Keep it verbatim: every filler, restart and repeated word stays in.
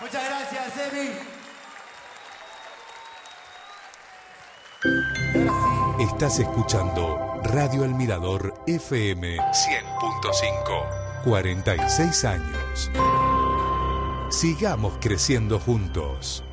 Muchas gracias, Emi. Estás escuchando Radio El Mirador F M cien punto cinco. cuarenta y seis años. Sigamos creciendo juntos.